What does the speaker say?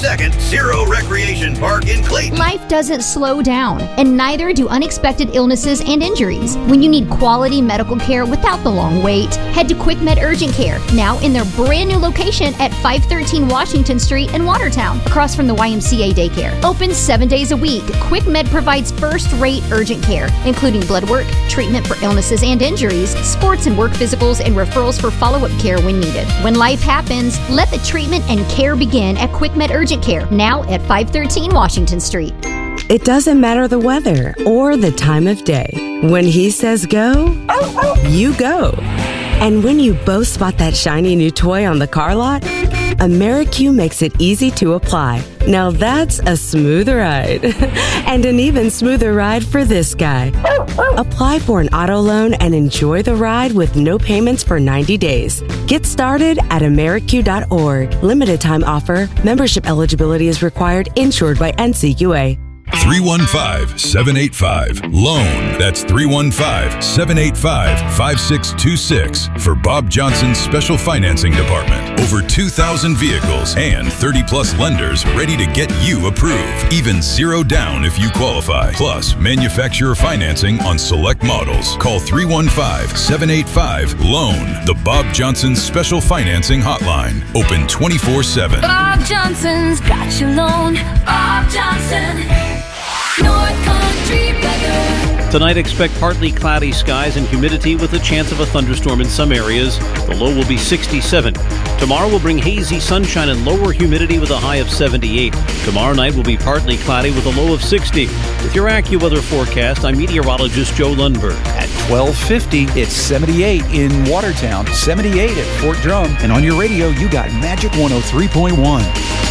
second Zero Recreation Park in Clayton. Life doesn't slow down, and neither do unexpected illnesses and injuries. When you need quality medical care without the long wait, head to QuickMed Urgent Care, now in their brand new location at 513 Washington Street in Watertown, across from the YMCA daycare. Open 7 days a week, QuickMed provides first-rate urgent care, including blood work, treatment for illnesses and injuries, sports and work physicals, and referrals for follow-up care when needed. When life happens, let the treatment and care begin at QuickMed Urgent Care, now at 513 Washington Street. It doesn't matter the weather or the time of day. When he says go, you go. And when you both spot that shiny new toy on the car lot, AmeriQ makes it easy to apply. Now that's a smooth ride. And an even smoother ride for this guy. Apply for an auto loan and enjoy the ride with no payments for 90 days. Get started at AmeriQ.org. Limited time offer. Membership eligibility is required. Insured by NCUA. 315-785-LOAN. That's 315-785-5626 for Bob Johnson's Special Financing Department. Over 2,000 vehicles and 30-plus lenders ready to get you approved. Even zero down if you qualify. Plus, manufacturer financing on select models. Call 315-785-LOAN. The Bob Johnson Special Financing Hotline. Open 24/7. Bob Johnson's got your loan. Bob Johnson. North Country weather. Tonight, expect partly cloudy skies and humidity with a chance of a thunderstorm in some areas. The low will be 67. Tomorrow will bring hazy sunshine and lower humidity with a high of 78. Tomorrow night will be partly cloudy with a low of 60. With your AccuWeather forecast, I'm meteorologist Joe Lundberg. At 12:50, it's 78 in Watertown, 78 at Fort Drum. And on your radio, you got Magic 103.1.